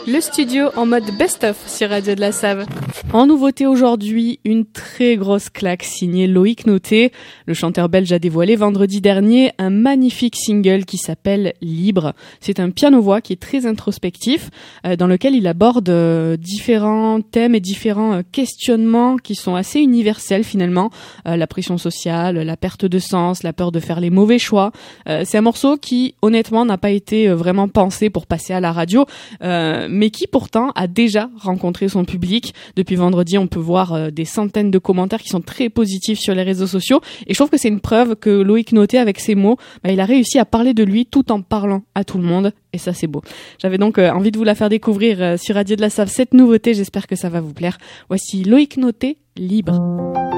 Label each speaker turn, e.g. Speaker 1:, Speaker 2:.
Speaker 1: Le studio en mode best-of sur Radio de la Save. En nouveauté aujourd'hui, une très grosse claque signée Loïc Noté. Le chanteur belge a dévoilé vendredi dernier un magnifique single qui s'appelle Libre. C'est un piano-voix qui est très introspectif, dans lequel il aborde différents thèmes et différents questionnements qui sont assez universels finalement. La pression sociale, la perte de sens, la peur de faire les mauvais choix. C'est un morceau qui, honnêtement, n'a pas été vraiment pensé pour passer à la radio, mais qui pourtant a déjà rencontré son public. Depuis vendredi, on peut voir des centaines de commentaires qui sont très positifs sur les réseaux sociaux, et je trouve que c'est une preuve que Loïc Noté, avec ses mots, il a réussi à parler de lui tout en parlant à tout le monde, et ça c'est beau. J'avais donc envie de vous la faire découvrir sur Radio de la Save, cette nouveauté, j'espère que ça va vous plaire. Voici Loïc Noté, Libre.